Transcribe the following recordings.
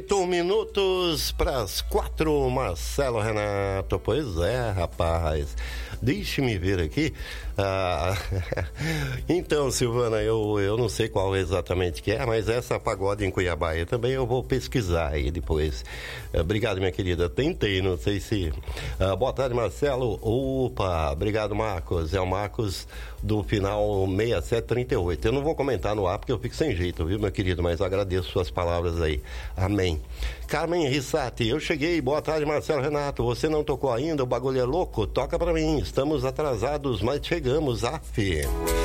3:08, Marcelo Renato. Pois é, rapaz. Deixe-me ver aqui. Então, Silvana, eu não sei qual exatamente que é, mas essa pagode em Cuiabá aí também eu vou pesquisar aí depois. Obrigado, minha querida. Tentei, não sei se... boa tarde, Marcelo. Opa, obrigado, Marcos. É o Marcos do final 6738. Eu não vou comentar no ar porque eu fico sem jeito, viu, meu querido? Mas agradeço suas palavras aí. Amém. Carmen Rissati, eu cheguei. Boa tarde, Marcelo Renato. Você não tocou ainda? O bagulho é louco? Toca pra mim. Estamos atrasados, mas chegamos. Aff.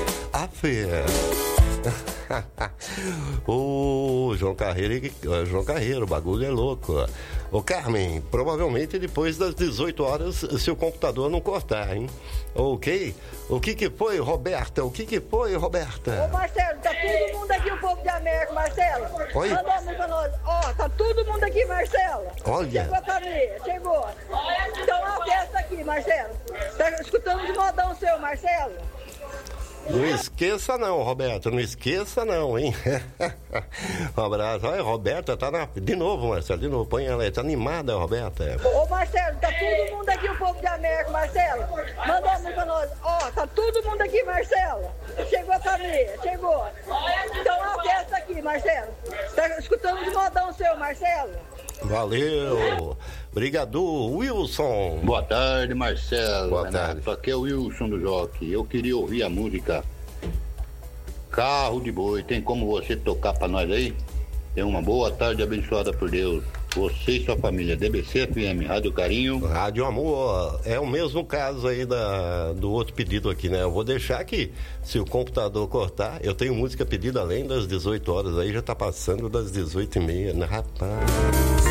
O João Carreiro, o bagulho é louco. Ô Carmen, provavelmente depois das 18 horas, se o computador não cortar, hein? Ok? O que foi, Roberta? Ô Marcelo, tá todo mundo aqui, o povo de América, Marcelo. Oi? Manda um pra nós. Tá todo mundo aqui, Marcelo. Olha. Chegou a família, chegou. Então a festa aqui, Marcelo. Tá escutando de modão seu, Marcelo? Não esqueça não, Roberto, não esqueça não, hein? Um abraço. Olha, Roberta tá de novo, Marcelo, de novo. Põe ela, tá animada, Roberta. Ô Marcelo, tá todo mundo aqui, o povo de América, Marcelo. Manda um pra nós. Tá todo mundo aqui, Marcelo. Chegou a família, chegou. Então a festa aqui, Marcelo. Tá escutando de modão seu, Marcelo? Valeu. Obrigado, Wilson. Boa tarde, Marcelo. Boa tarde. Aqui é o Wilson do Jockey. Eu queria ouvir a música Carro de Boi. Tem como você tocar pra nós aí? Tenha uma boa tarde abençoada por Deus. Você e sua família. DBC FM, Rádio Carinho. Rádio Amor. É o mesmo caso aí do outro pedido aqui, né? Eu vou deixar aqui. Se o computador cortar, eu tenho música pedida além das 18 horas aí, já tá passando das 18h30, né, rapaz?